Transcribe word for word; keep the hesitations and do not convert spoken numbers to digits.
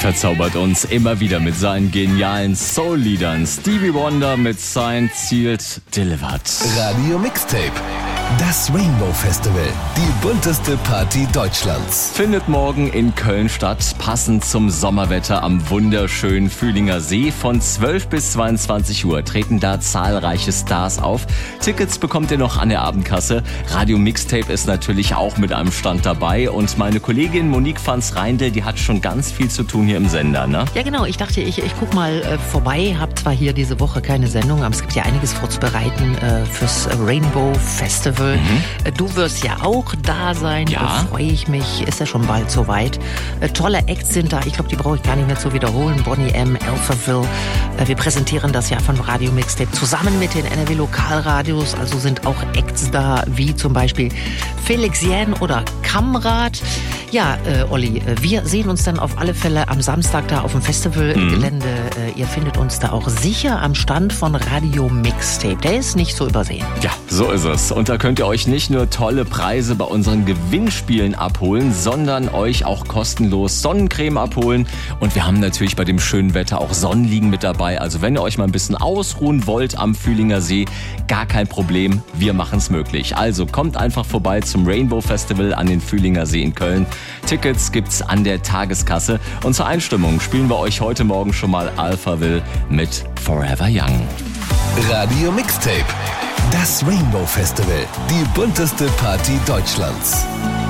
verzaubert uns immer wieder mit seinen genialen Soul-Liedern. Stevie Wonder mit Sign, Sealed, Delivered. Radio Mixtape. Das Rainbow Festival, die bunteste Party Deutschlands. Findet morgen in Köln statt, passend zum Sommerwetter am wunderschönen Fühlinger See. Von zwölf bis zweiundzwanzig Uhr treten da zahlreiche Stars auf. Tickets bekommt ihr noch an der Abendkasse. Radio Mixtape ist natürlich auch mit einem Stand dabei. Und meine Kollegin Monique Franz-Reindl, die hat schon ganz viel zu tun hier im Sender, ne? Ja genau, ich dachte, ich, ich guck mal äh, vorbei. Hab zwar hier diese Woche keine Sendung, aber es gibt ja einiges vorzubereiten äh, fürs Rainbow Festival. Mhm. Du wirst ja auch da sein, ja. Da freue ich mich, ist ja schon bald soweit. Äh, tolle Acts sind da, ich glaube, die brauche ich gar nicht mehr zu wiederholen. Boney M., Alphaville, äh, wir präsentieren das ja von Radio Mixtape zusammen mit den N R W Lokalradios, also sind auch Acts da, wie zum Beispiel Felix Jähn oder Kamrat. Ja, äh, Olli, äh, wir sehen uns dann auf alle Fälle am Samstag da auf dem Festivalgelände. Mhm. Äh, ihr findet uns da auch sicher am Stand von Radio Mixtape. Der ist nicht zu übersehen. Ja, so ist es. Und da könnt ihr euch nicht nur tolle Preise bei unseren Gewinnspielen abholen, sondern euch auch kostenlos Sonnencreme abholen. Und wir haben natürlich bei dem schönen Wetter auch Sonnenliegen mit dabei. Also wenn ihr euch mal ein bisschen ausruhen wollt am Fühlinger See, gar kein Problem. Wir machen es möglich. Also kommt einfach vorbei zum Rainbow Festival an den Fühlinger See in Köln. Tickets gibt's an der Tageskasse. Und zur Einstimmung spielen wir euch heute Morgen schon mal Alphaville mit Forever Young. Radio Mixtape. Das Rainbow Festival. Die bunteste Party Deutschlands.